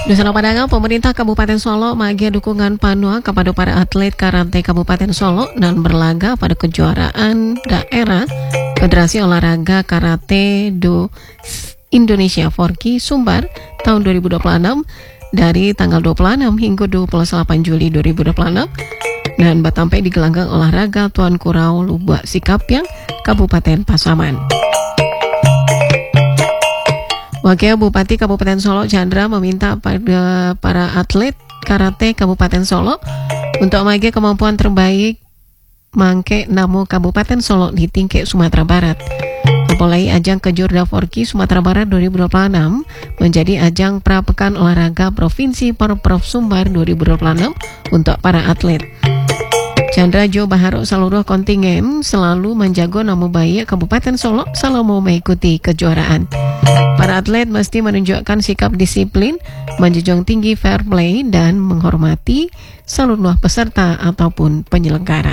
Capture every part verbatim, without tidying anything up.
Dusana Padangan, pemerintah Kabupaten Solo magi dukungan penuh kepada para atlet karate Kabupaten Solo dan berlaga pada kejuaraan daerah Federasi Olahraga Karate Do Indonesia Forki Sumbar tahun dua ribu dua puluh enam dari tanggal dua puluh enam hingga dua puluh delapan Juli dua ribu dua puluh enam dan batampai di gelanggang olahraga Tuan Kurau Lubak Sikapyang, Kabupaten Pasaman. Wakil Bupati Kabupaten Solo Chandra meminta pada para atlet karate Kabupaten Solo untuk mengagi kemampuan terbaik mangke namu Kabupaten Solo di tingkat Sumatera Barat. Mulai ajang Kejurda Forki Sumatera Barat dua ribu dua puluh enam menjadi ajang pra-pekan olahraga Provinsi Porprov Sumbar dua ribu dua puluh enam untuk para atlet. Chandra Jo berharap seluruh kontingen selalu menjaga nama baik Kabupaten Solo selama mengikuti kejuaraan. Para atlet mesti menunjukkan sikap disiplin, menjunjung tinggi fair play dan menghormati seluruh peserta ataupun penyelenggara.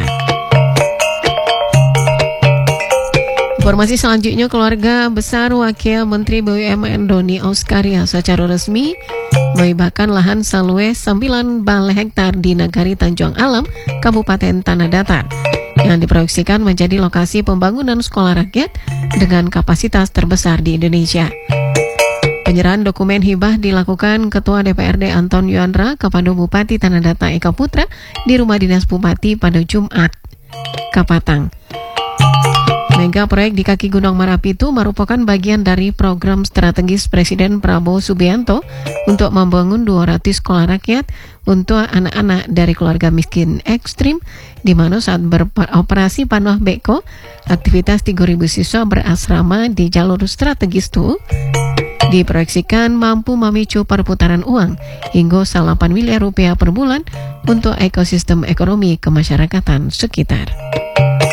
Informasi selanjutnya, keluarga besar Wakil Menteri B U M N Doni Auskaria secara resmi menghibahkan lahan seluas sembilan balai hektar di Nagari Tanjung Alam, Kabupaten Tanah Datar, yang diproyeksikan menjadi lokasi pembangunan sekolah rakyat dengan kapasitas terbesar di Indonesia. Penyerahan dokumen hibah dilakukan Ketua D P R D Anton Yuandra kepada Bupati Tanah Datar Eka Putra di Rumah Dinas Bupati pada Jumat, Kapatang. Mega proyek di kaki Gunung Merapi itu merupakan bagian dari program strategis Presiden Prabowo Subianto untuk membangun dua ratus sekolah rakyat untuk anak-anak dari keluarga miskin ekstrim, di mana saat beroperasi Panuh Beko, aktivitas tiga ribu siswa berasrama di jalur strategis itu diproyeksikan mampu memicu perputaran uang hingga delapan miliar rupiah per bulan untuk ekosistem ekonomi kemasyarakatan sekitar.